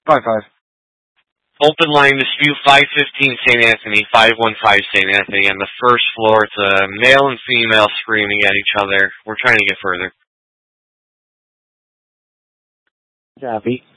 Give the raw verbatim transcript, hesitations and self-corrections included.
five five. Open line dispute five fifteen Saint Anthony, five one five Saint Anthony. On the first floor, it's a male and female screaming at each other. We're trying to get further. Copy.